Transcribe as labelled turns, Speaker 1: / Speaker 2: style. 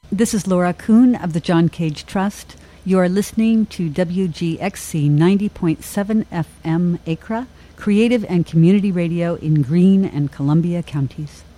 Speaker 1: This is Laura Kuhn of the John Cage Trust. You are listening to WGXC 90.7 FM Acra, creative and community radio in Greene and Columbia counties.